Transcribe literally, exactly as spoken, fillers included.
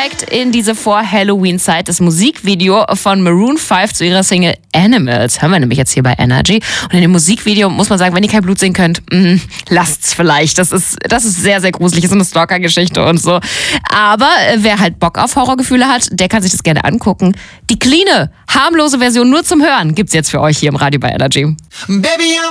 direkt in diese Vor-Halloween-Zeit das Musikvideo von Maroon fünf zu ihrer Single Animals. Hören wir nämlich jetzt hier bei Energy. Und in dem Musikvideo muss man sagen, wenn ihr kein Blut sehen könnt, mh, lasst's vielleicht. Das ist, das ist sehr, sehr gruselig. Das ist eine Stalker-Geschichte und so. Aber äh, wer halt Bock auf Horrorgefühle hat, der kann sich das gerne angucken. Die cleane, harmlose Version nur zum Hören gibt's jetzt für euch hier im Radio bei Energy. Baby,